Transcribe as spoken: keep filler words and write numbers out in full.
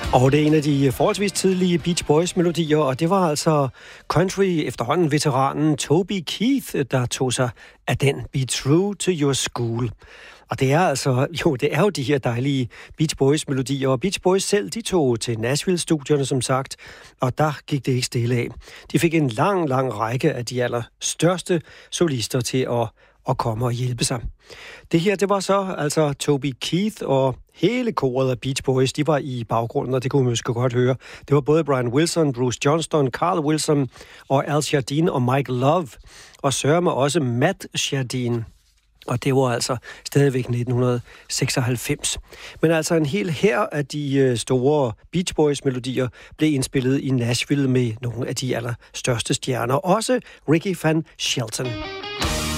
Og det er en af de forholdsvis tidlige Beach Boys-melodier, og det var altså country efterhånden veteranen Toby Keith, der tog sig af den Be True to Your School. Og det er altså, jo, det er jo de her dejlige Beach Boys-melodier, og Beach Boys selv, de tog til Nashville-studierne, som sagt, og der gik det ikke stille af. De fik en lang, lang række af de allerstørste solister til at, at komme og hjælpe sig. Det her, det var så altså Toby Keith, og hele koret af Beach Boys, de var i baggrunden, og det kunne man måske godt høre. Det var både Brian Wilson, Bruce Johnston, Carl Wilson og Al Jardine og Mike Love, og sørger med også Matt Jardine. Og det var altså stadigvæk nitten seksoghalvfems. Men altså en hel hær af de store Beach Boys-melodier blev indspillet i Nashville med nogle af de allerstørste stjerner. Også Ricky Van Shelton.